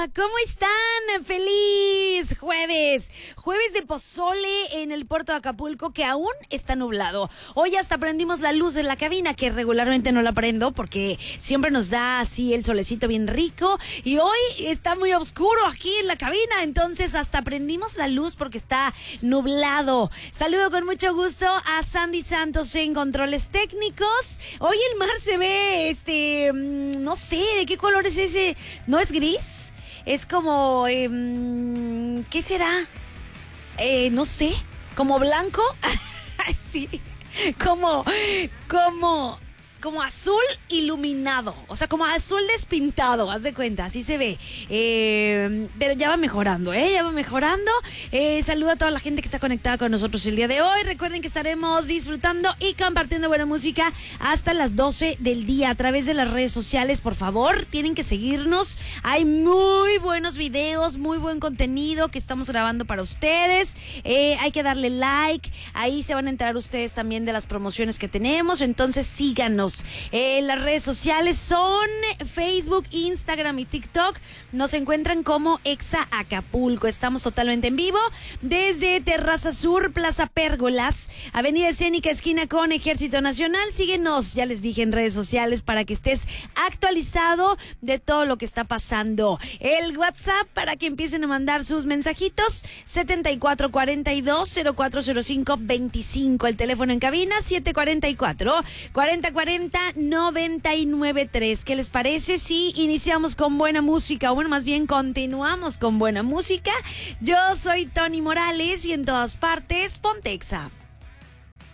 ¿Cómo están? ¡Feliz jueves! Jueves de pozole en el puerto de Acapulco, que aún está nublado. Hoy hasta prendimos la luz en la cabina, que regularmente no la prendo porque siempre nos da así el solecito bien rico. Y hoy está muy oscuro aquí en la cabina, entonces hasta prendimos la luz porque está nublado. Saludo con mucho gusto a Sandy Santos en controles técnicos. Hoy el mar se ve, no sé, ¿de qué color es ese? ¿No es gris? Es como, ¿qué será? No sé, ¿como blanco? Sí, como azul iluminado, o sea, como azul despintado, haz de cuenta, así se ve. Pero ya va mejorando, ya va mejorando. Saludo a toda la gente que está conectada con nosotros el día de hoy. Recuerden que estaremos disfrutando y compartiendo buena música hasta las 12 del día a través de las redes sociales. Por favor, tienen que seguirnos. Hay muy buenos videos, muy buen contenido que estamos grabando para ustedes. Hay que darle like. Ahí se van a enterar ustedes también de las promociones que tenemos. Entonces síganos. Las redes sociales son Facebook, Instagram y TikTok. Nos encuentran como Exa Acapulco. Estamos totalmente en vivo desde Terraza Sur, Plaza Pérgolas, Avenida Escénica, esquina con Ejército Nacional. Síguenos, ya les dije, en redes sociales para que estés actualizado de todo lo que está pasando. El WhatsApp para que empiecen a mandar sus mensajitos, 7442-040525. El teléfono en cabina, 744-4040-993. ¿Qué les parece si iniciamos con buena música? O bueno, más bien continuamos con buena música. Yo soy Tony Morales y en todas partes, ponte Exa.